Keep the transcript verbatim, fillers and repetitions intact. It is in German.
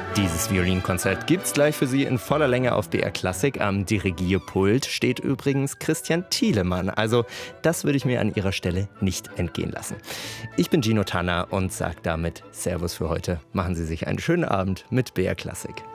Dieses Violinkonzert gibt's gleich für Sie in voller Länge auf B R Klassik. Am Dirigierpult steht übrigens Christian Thielemann. Also das würde ich mir an Ihrer Stelle nicht entgehen lassen. Ich bin Gino Tanner und sage damit Servus für heute. Machen Sie sich einen schönen Abend mit B R Klassik.